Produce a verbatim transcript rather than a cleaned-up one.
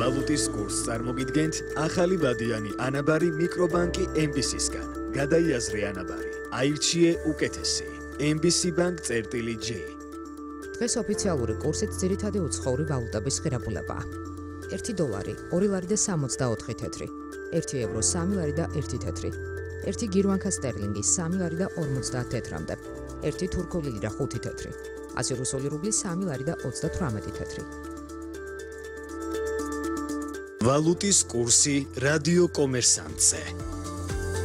ვალუტის კურსს წარმოგიდგენთ ახალი ვადიანი ანაბარი მიკრობანკი ემ ბი სისგან. გადაიაზრე ანაბარი. აირჩიე უკეთესი. ემ ბი სი Bank წერტილი J. დღეს ოფიციალური კურსით ძირითადი უცხოური ვალუტების ღირებულებაა. ერთი დოლარი, ორი ლარი და სამოცდაოთხი თეთრი, ერთი ევრო, სამი ლარი და ერთი თეთრი, ერთი გირვანკა სტერლინგი, სამი ლარი და ორმოცდაათ თეთრამდე, ერთი თურქული ლირა, ხუთი თეთრი, ასი რუსული რუბლი, სამი ლარი და ოცდათვრამეტი თეთრი. ვალუტის კურსი რადიო კომერსანტზე.